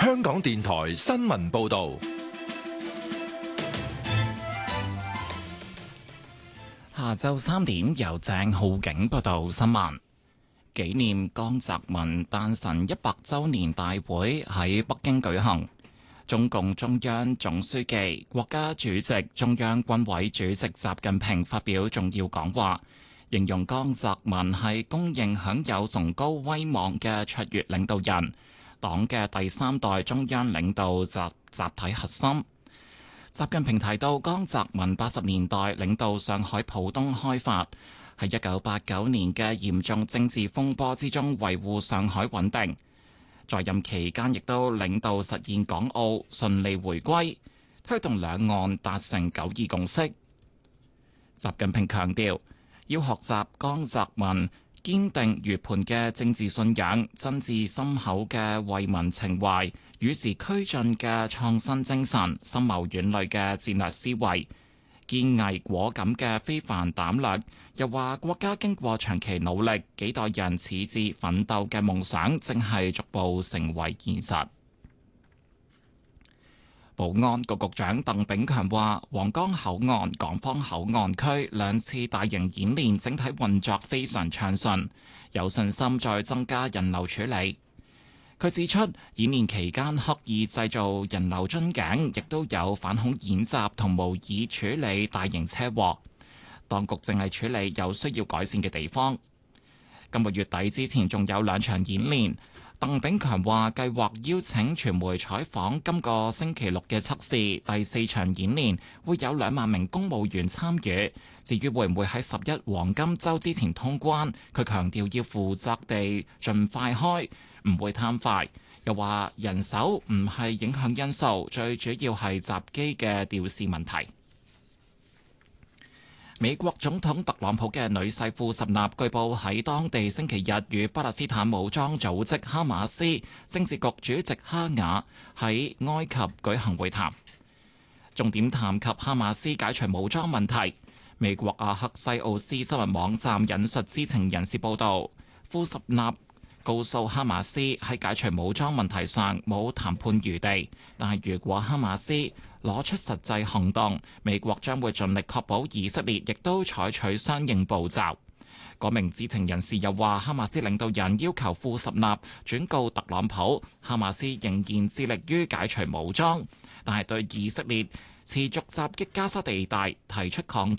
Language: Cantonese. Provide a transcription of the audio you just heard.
香港電台新聞報道。 下晝3點，由鄭浩景報道新聞。紀念江澤民誕辰100週年大會喺北京舉行，中共中央總書記、國家主席、中央軍委主席習近平發表重要講話，形容江澤民係公認享有崇高威望嘅卓越領導人，黨嘅第3代中央領導集體核心。習近平提到，江澤民80年代領導上海浦東開發，喺1989年嘅嚴重政治風波之中維護上海穩定，在任期間亦都領導實現港澳順利回歸，推動兩岸達成9·2共識。習近平強調，要學習江澤民堅定如磐嘅政治信仰、真摯深厚嘅為民情懷、與時俱進嘅創新精神、深謀遠慮嘅戰略思維、堅毅果敢嘅非凡膽略。又話國家經過長期努力，幾代人矢志奮鬥嘅夢想正係逐步成為現實。保安局局長鄧炳強話，皇崗口岸、港方口岸區2次大型演練整體運作非常暢順，有信心再增加人流處理。佢指出，演練期間刻意製造人流樽頸，亦都有反恐演習同模擬處理大型車禍。當局正係處理有需要改善嘅地方。今個月底之前仲有2場演練。鄧炳強話，計劃邀請傳媒採訪今個星期六嘅測試。第4場演練會有2萬名公務員參與。至於會唔會喺11黃金週之前通關，佢強調要負責地盡快開，唔會貪快。又話人手唔係影響因素，最主要係閘機嘅調試問題。美國總統特朗普嘅女婿庫什納據報喺當地星期日與巴勒斯坦武裝組織哈馬斯政治局主席哈瓦喺埃及舉行會談，重點談及哈馬斯解除武裝問題。美國阿克西奧斯新聞網站引述知情人士報道，庫什納告訴哈馬斯喺解除武裝問題上冇談判餘地，但係如果哈馬斯攞出實際行動，美國將會盡力確保以色列亦都採取相應步驟。嗰名知情人士又話，哈馬斯領導人要求庫什納轉告特朗普，哈馬斯仍然致力於解除武裝，但係對以色列持續襲擊加沙地帶提出抗議。